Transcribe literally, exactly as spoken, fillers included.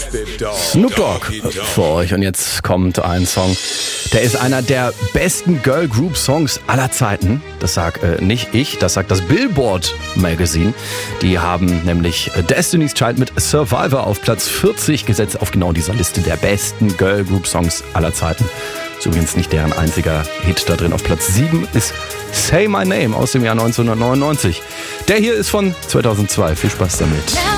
Snoop Dogg für euch. Und jetzt kommt ein Song, der ist einer der besten Girl Group Songs aller Zeiten. Das sag äh, nicht ich, das sagt das Billboard Magazine. Die haben nämlich Destiny's Child mit Survivor auf Platz vierzig gesetzt, auf genau dieser Liste der besten Girl Group Songs aller Zeiten. Ist übrigens nicht deren einziger Hit da drin. Auf Platz sieben ist Say My Name aus dem Jahr neunzehnhundertneunundneunzig. Der hier ist von zweitausendzwei. Viel Spaß damit.